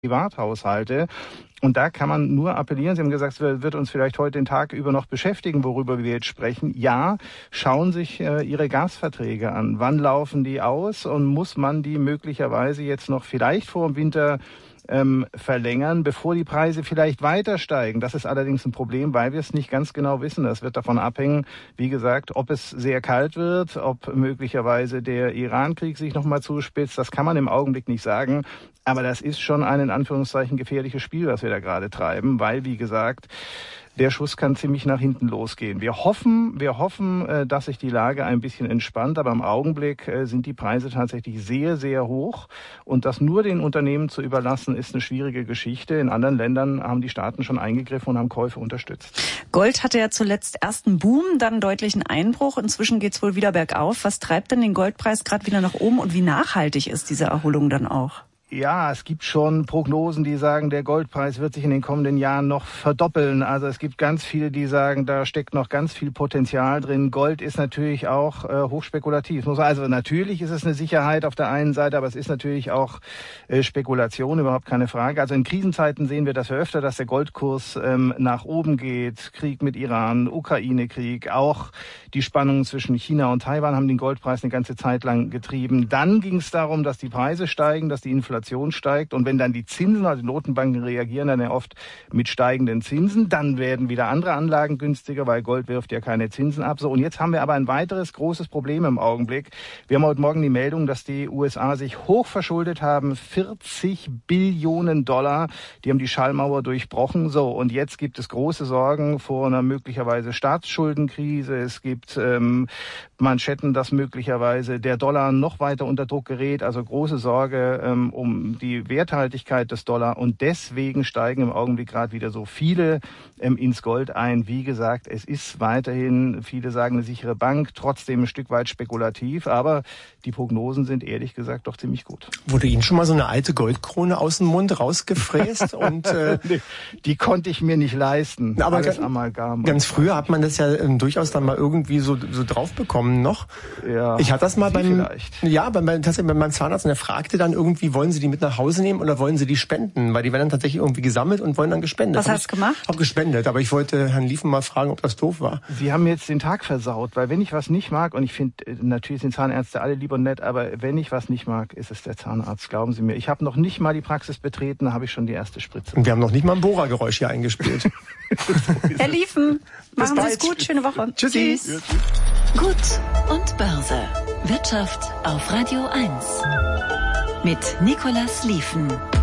Privathaushalte. Und da kann man nur appellieren. Sie haben gesagt, es wird uns vielleicht heute den Tag über noch beschäftigen, worüber wir jetzt sprechen. Ja, schauen sich Ihre Gasverträge an. Wann laufen die aus und muss man die möglicherweise jetzt noch vielleicht vor dem Winter verlängern, bevor die Preise vielleicht weiter steigen. Das ist allerdings ein Problem, weil wir es nicht ganz genau wissen. Das wird davon abhängen, wie gesagt, ob es sehr kalt wird, ob möglicherweise der Iran-Krieg sich nochmal zuspitzt. Das kann man im Augenblick nicht sagen. Aber das ist schon ein in Anführungszeichen gefährliches Spiel, was wir da gerade treiben, weil, wie gesagt, der Schuss kann ziemlich nach hinten losgehen. Wir hoffen, dass sich die Lage ein bisschen entspannt, aber im Augenblick sind die Preise tatsächlich sehr, sehr hoch. Und das nur den Unternehmen zu überlassen, ist eine schwierige Geschichte. In anderen Ländern haben die Staaten schon eingegriffen und haben Käufe unterstützt. Gold hatte ja zuletzt erst einen Boom, dann einen deutlichen Einbruch. Inzwischen geht's wohl wieder bergauf. Was treibt denn den Goldpreis gerade wieder nach oben und wie nachhaltig ist diese Erholung dann auch? Ja, es gibt schon Prognosen, die sagen, der Goldpreis wird sich in den kommenden Jahren noch verdoppeln. Also es gibt ganz viele, die sagen, da steckt noch ganz viel Potenzial drin. Gold ist natürlich auch hochspekulativ. Also natürlich ist es eine Sicherheit auf der einen Seite, aber es ist natürlich auch Spekulation, überhaupt keine Frage. Also in Krisenzeiten sehen wir das ja öfter, dass der Goldkurs nach oben geht. Krieg mit Iran, Ukraine-Krieg, auch die Spannungen zwischen China und Taiwan haben den Goldpreis eine ganze Zeit lang getrieben. Dann ging es darum, dass die Preise steigen, dass die Inflation steigt und wenn dann die Zinsen, also die Notenbanken reagieren dann ja oft mit steigenden Zinsen, dann werden wieder andere Anlagen günstiger, weil Gold wirft ja keine Zinsen ab. So, und jetzt haben wir aber ein weiteres großes Problem im Augenblick. Wir haben heute Morgen die Meldung, dass die USA sich hoch verschuldet haben, 40 Billionen Dollar. Die haben die Schallmauer durchbrochen. So, und jetzt gibt es große Sorgen vor einer möglicherweise Staatsschuldenkrise. Es gibt Manschetten, dass möglicherweise der Dollar noch weiter unter Druck gerät. Also große Sorge um die Werthaltigkeit des Dollar. Und deswegen steigen im Augenblick gerade wieder so viele ins Gold ein. Wie gesagt, es ist weiterhin, viele sagen, eine sichere Bank, trotzdem ein Stück weit spekulativ. Aber die Prognosen sind ehrlich gesagt doch ziemlich gut. Wurde Ihnen schon mal so eine alte Goldkrone aus dem Mund rausgefräst? Und die konnte ich mir nicht leisten. Aber alles Amalgam. Ganz früher hat man das ja durchaus dann mal irgendwie so drauf bekommen noch. Ja, ich hatte das mal beim vielleicht. Bei meinem Zahnarzt und er fragte dann irgendwie, wollen Sie die mit nach Hause nehmen oder wollen Sie die spenden? Weil die werden dann tatsächlich irgendwie gesammelt und wollen dann gespendet. Was hast du gemacht? Hab gespendet, aber ich wollte Herrn Liefen mal fragen, ob das doof war. Sie haben jetzt den Tag versaut, weil wenn ich was nicht mag, und ich finde, natürlich sind Zahnärzte alle lieb und nett, aber wenn ich was nicht mag, ist es der Zahnarzt, glauben Sie mir. Ich habe noch nicht mal die Praxis betreten, da habe ich schon die erste Spritze. Und wir haben noch nicht mal ein Bohrergeräusch hier eingespielt. Herr Liefen, machen Sie es gut, schöne Woche. Tschüssi. Tschüss. Gut und Börse. Wirtschaft auf Radio 1. Mit Nicolas Liefen.